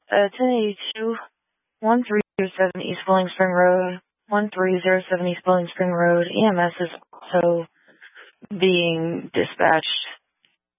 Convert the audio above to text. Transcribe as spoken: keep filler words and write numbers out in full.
Uh, ten eighty-two, one three zero seven East Bowling Spring Road, one three zero seven East Bowling Spring Road. E M S is also being dispatched.